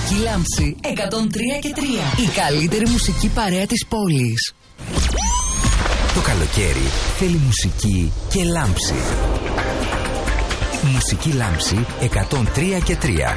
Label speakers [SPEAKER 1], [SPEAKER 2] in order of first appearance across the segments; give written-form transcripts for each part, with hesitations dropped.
[SPEAKER 1] Μουσική Λάμψη 103 και 3. Η καλύτερη μουσική παρέα της πόλης.
[SPEAKER 2] Το καλοκαίρι θέλει μουσική και λάμψη. Μουσική Λάμψη 103 και 3.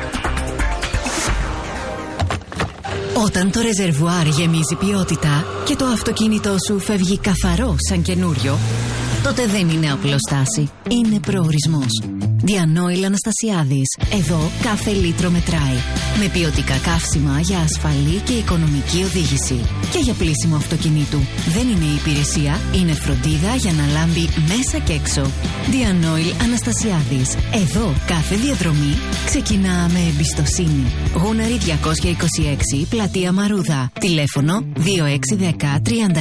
[SPEAKER 3] Όταν το ρεζερβουάρ γεμίζει ποιότητα και το αυτοκίνητό σου φεύγει καθαρό σαν καινούριο, τότε δεν είναι απλοστάση, είναι προορισμός. Διανόηλ Αναστασιάδης. Εδώ κάθε λίτρο μετράει. Με ποιοτικά καύσιμα για ασφαλή και οικονομική οδήγηση. Και για πλύσιμο αυτοκινήτου. Δεν είναι υπηρεσία, είναι φροντίδα για να λάμπει μέσα και έξω. Διανόηλ Αναστασιάδης. Εδώ κάθε διαδρομή ξεκινά με εμπιστοσύνη. Γούναρη 226, Πλατεία Μαρούδα. Τηλέφωνο 2610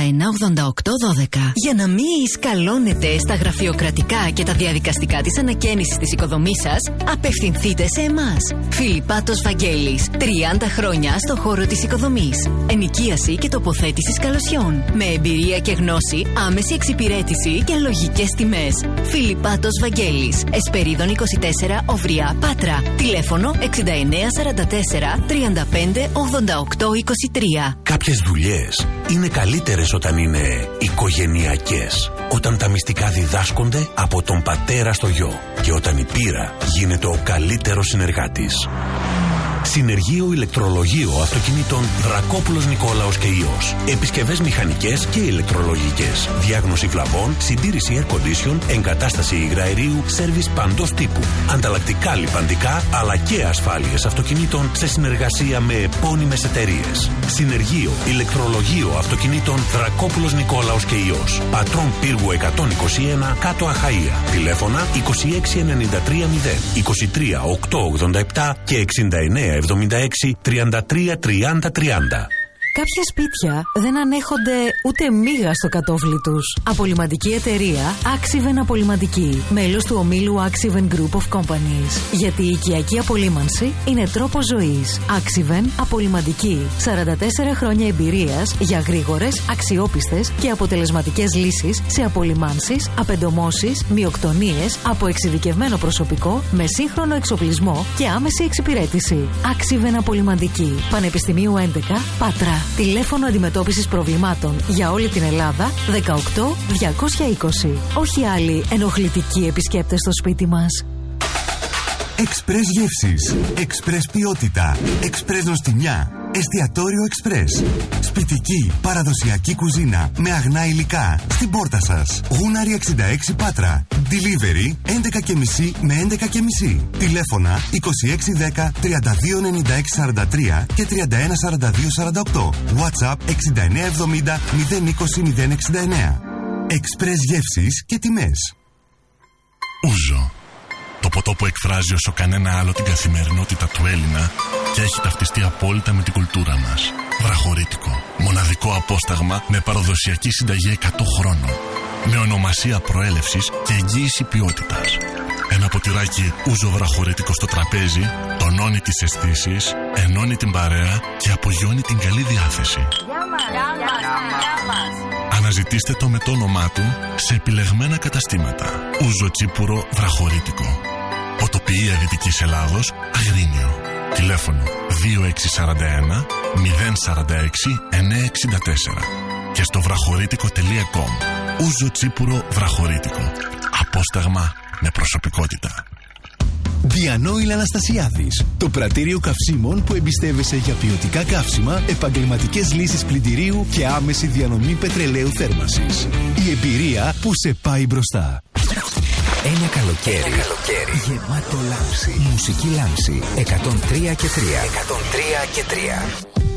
[SPEAKER 3] 3188 12. Για να μην σκαλώνετε στα γραφειοκρατικά και τα διαδικαστικά της ανακαίνησης της οικοδομής σας, απευθυνθείτε σε εμάς. Φιλιππάτος Βαγγέλης. 30 χρόνια στο χώρο της οικοδομής. Ενοικίαση και τοποθέτηση καλωσιών. Με εμπειρία και γνώση, άμεση εξυπηρέτηση και λογικές τιμές. Φιλιππάτος Βαγγέλης. Εσπερίδων 24, Οβριά, Πάτρα. Τηλέφωνο 6944 35 88 23.
[SPEAKER 4] Κάποιες δουλειές είναι καλύτερες όταν είναι οικογενειακές. Όταν τα μυστικά διδάσκονται από τον πατέρα στο γιο. Και όταν η πείρα γίνεται ο καλύτερος συνεργάτης. Συνεργείο ηλεκτρολογείο αυτοκινήτων Δρακόπουλος Νικόλαος και Υιός. Επισκευές μηχανικές και ηλεκτρολογικές. Διάγνωση βλαβών, συντήρηση air condition, εγκατάσταση υγραερίου, σέρβις παντός τύπου. Ανταλλακτικά λιπαντικά αλλά και ασφάλειες αυτοκινήτων σε συνεργασία με επώνυμες εταιρείες. Συνεργείο ηλεκτρολογείο αυτοκινήτων Δρακόπουλος Νικόλαος και Υιός. Πατρών Πύργου 121, Κάτω Αχαΐα. Τηλέφωνα 26930 23 887 και 69 76 33 30 30.
[SPEAKER 5] Κάποια σπίτια δεν ανέχονται ούτε μίγα στο κατόφλι τους. Απολυμαντική εταιρεία Axiven Απολυμαντική. Μέλος του ομίλου Axiven Group of Companies. Γιατί η οικιακή απολύμανση είναι τρόπος ζωής. Axiven Απολυμαντική. 44 χρόνια εμπειρίας για γρήγορες, αξιόπιστες και αποτελεσματικές λύσεις σε απολυμάνσεις, απεντομώσεις, μειοκτονίες από εξειδικευμένο προσωπικό με σύγχρονο εξοπλισμό και άμεση εξυπηρέτηση. Axiven Απολυμαντική. Πανεπιστημίου 11, Πάτρα. Τηλέφωνο αντιμετώπισης προβλημάτων για όλη την Ελλάδα 18-220. Όχι άλλοι ενοχλητικοί επισκέπτες στο σπίτι μας.
[SPEAKER 6] Εξπρές γεύσεις, εξπρές ποιότητα, εξπρές νοστιμιά, εστιατόριο εξπρές. Σπιτική, παραδοσιακή κουζίνα με αγνά υλικά στην πόρτα σας. Γούναρη 66 Πάτρα. Delivery 11.30 με 11.30. Τηλέφωνα 2610 329643 και 314248. WhatsApp 6970 020 069. Εξπρές γεύσεις και τιμές.
[SPEAKER 7] Ούζο. Το ποτό που εκφράζει όσο κανένα άλλο την καθημερινότητα του Έλληνα και έχει ταυτιστεί απόλυτα με την κουλτούρα μας. Βραχωρίτικο. Μοναδικό απόσταγμα με παραδοσιακή συνταγή 100 χρόνων. Με ονομασία προέλευσης και εγγύηση ποιότητας. Ένα ποτηράκι ούζο βραχωρίτικο στο τραπέζι τονώνει τις αισθήσεις, ενώνει την παρέα και απογειώνει την καλή διάθεση. Αναζητήστε το με το όνομά του σε επιλεγμένα καταστήματα. Ούζο τσίπουρο βραχωρίτικο. Ποτοποιία Δυτικής Ελλάδος, Αγρίνιο. Τηλέφωνο 2641 046 964 και στο βραχωρίτικο.com. Ούζο τσίπουρο βραχωρίτικο. Απόσταγμα με προσωπικότητα.
[SPEAKER 8] Διανόηλ Αναστασιάδης. Το πρατήριο καυσίμων που εμπιστεύεσαι για ποιοτικά καύσιμα, επαγγελματικές λύσεις πλυντηρίου και άμεση διανομή πετρελαίου θέρμανσης. Η εμπειρία που σε πάει μπροστά.
[SPEAKER 2] Ένα καλοκαίρι γεμάτο λάμψη. Μουσική Λάμψη 103 και 3. 103 και 3.